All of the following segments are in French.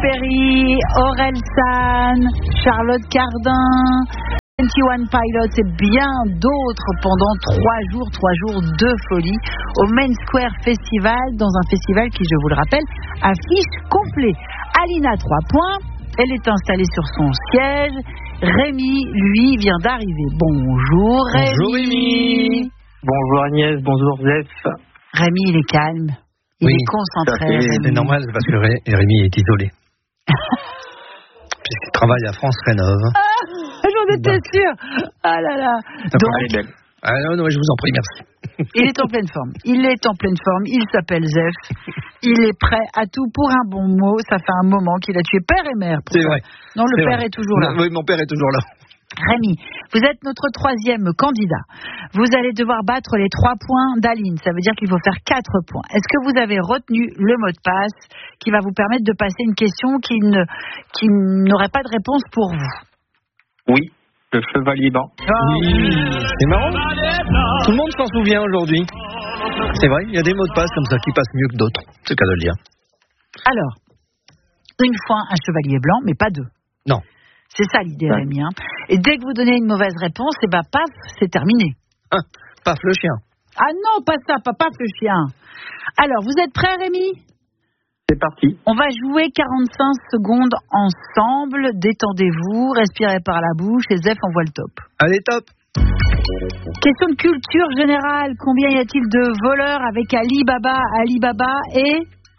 Perry, Orelsan, Charlotte Cardin, 21 Pilots et bien d'autres pendant 3 jours de folie au Main Square Festival, dans un festival qui, je vous le rappelle, affiche complet. Aline a 3 points, elle est installée sur son siège. Rémi, lui, vient d'arriver. Bonjour Rémi. Bonjour Rémi. Bonjour Agnès, bonjour Zef. Rémi, il est calme, il est concentré. C'est normal parce que Rémi est isolé. Puisqu'il travaille à France Rénov'. J'en étais sûre. Ah là là. Donc, non, je vous en prie, merci. Il est en pleine forme. Il s'appelle Zef. Il est prêt à tout pour un bon mot. Ça fait un moment qu'il a tué père et mère. C'est vrai. Non, le père est toujours là. Oui, mon père est toujours là. Rémi, vous êtes notre 3e candidat. Vous allez devoir battre les 3 points d'Aline. Ça veut dire qu'il faut faire 4 points. Est-ce que vous avez retenu le mot de passe qui va vous permettre de passer une question qui n'aurait pas de réponse pour vous? Oui, le chevalier blanc. C'est marrant. Tout le monde s'en souvient aujourd'hui. C'est vrai, il y a des mots de passe comme ça qui passent mieux que d'autres. C'est le cas de le dire. Alors, une fois un chevalier blanc, mais pas 2. Non. C'est ça l'idée, Rémi. Et dès que vous donnez une mauvaise réponse, paf, c'est terminé. Paf le chien. Ah non, pas ça, pas paf le chien. Alors, vous êtes prêts, Rémi? C'est parti. On va jouer 45 secondes ensemble. Détendez-vous, respirez par la bouche et Zef envoie le top. Allez, top. Question de culture générale. Combien y a-t-il de voleurs avec Alibaba et...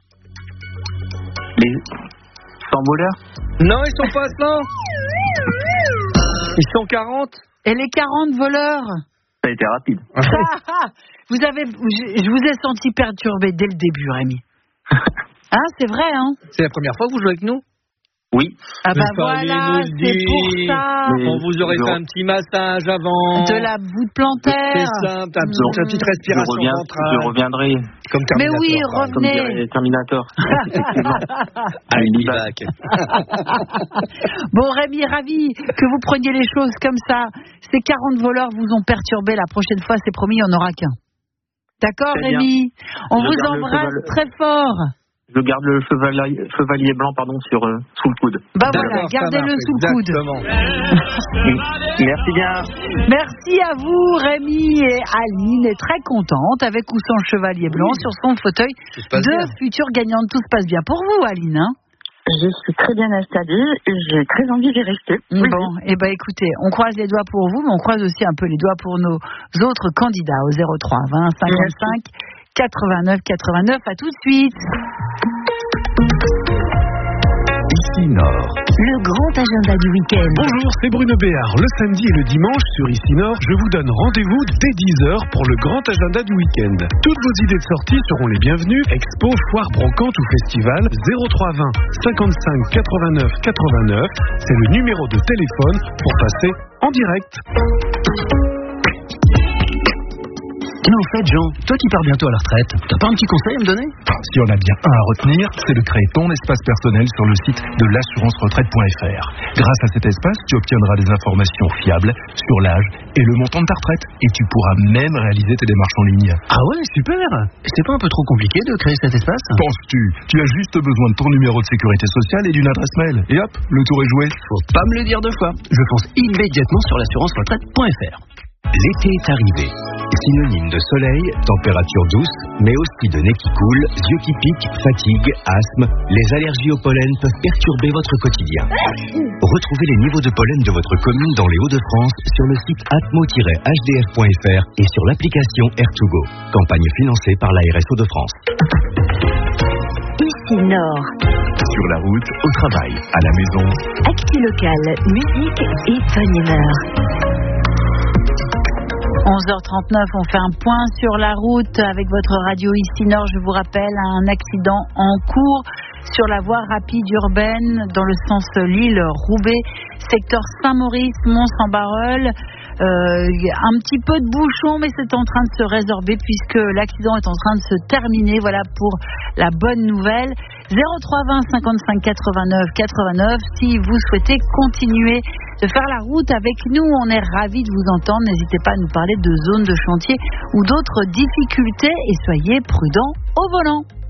Les 100 voleurs? Non, ils sont pas 100. Ils sont 40. Et les 40 voleurs? Ça a été rapide. Je vous ai senti perturbé dès le début, Rémi. C'est vrai, hein? C'est la première fois que vous jouez avec nous? Oui. Ah bah voilà, c'est pour ça. On vous aurait fait un petit massage avant. De la voûte plantaire. C'est simple, une petite respiration ventrale. Je reviendrai. Comme Terminator. Mais oui, revenez. Comme Terminator. Bon, Rémi, ravi que vous preniez les choses comme ça. Ces 40 voleurs vous ont perturbé. La prochaine fois, c'est promis, il n'y en aura qu'un. D'accord, Rémi? On vous embrasse très fort. Je garde le chevalier blanc sous le coude. Bah voilà, gardez-le sous le coude. Merci bien. Merci à vous, Rémi. Et Aline est très contente, avec ou sans chevalier blanc, sur son fauteuil de futures gagnantes. Tout se passe bien pour vous, Aline, hein? Je suis très bien installée et j'ai très envie d'y rester. Bon, écoutez, on croise les doigts pour vous, mais on croise aussi un peu les doigts pour nos autres candidats au 03 20 55 89 89. À tout de suite. Ici Nord. Le grand agenda du week-end. Bonjour, c'est Bruno Béard. Le samedi et le dimanche sur Ici Nord, je vous donne rendez-vous dès 10h pour le grand agenda du week-end. Toutes vos idées de sortie seront les bienvenues. Expo, foire, brocante ou festival. 03 20 55 89 89. C'est le numéro de téléphone pour passer en direct. Mais au fait, Jean, toi qui pars bientôt à la retraite, t'as pas un petit conseil à me donner? Si on a bien un à retenir, c'est de créer ton espace personnel sur le site de l'assurance-retraite.fr. Grâce à cet espace, tu obtiendras des informations fiables sur l'âge et le montant de ta retraite. Et tu pourras même réaliser tes démarches en ligne. Ah ouais, super! C'est pas un peu trop compliqué de créer cet espace? Penses-tu? Tu as juste besoin de ton numéro de sécurité sociale et d'une adresse mail. Et hop, le tour est joué. Faut pas me le dire 2 fois. Je fonce immédiatement sur l'assurance-retraite.fr. L'été est arrivé. Synonyme de soleil, température douce, mais aussi de nez qui coule, yeux qui piquent, fatigue, asthme. Les allergies au pollen peuvent perturber votre quotidien. Retrouvez les niveaux de pollen de votre commune dans les Hauts-de-France sur le site atmo-hdf.fr et sur l'application Air2Go. Campagne financée par la RSO de France. Ici Nord. Sur la route, au travail, à la maison. Actu locale, musique et bonne humeur. 11h39, on fait un point sur la route avec votre radio Ici Nord. Je vous rappelle un accident en cours sur la voie rapide urbaine dans le sens Lille-Roubaix, secteur Saint-Maurice, Mont-Saint-Barreul. Un petit peu de bouchon, mais c'est en train de se résorber puisque l'accident est en train de se terminer. Voilà pour la bonne nouvelle. 03 20 55 89 89. Si vous souhaitez continuer de faire la route avec nous, on est ravis de vous entendre. N'hésitez pas à nous parler de zones de chantier ou d'autres difficultés et soyez prudents au volant.